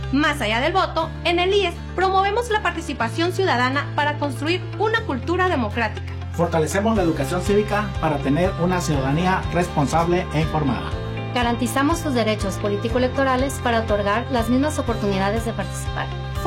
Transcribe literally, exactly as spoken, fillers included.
Más allá del voto, en el I E S promovemos la participación ciudadana para construir una cultura democrática. Fortalecemos la educación cívica para tener una ciudadanía responsable e informada. Garantizamos sus derechos político-electorales para otorgar las mismas oportunidades de participar.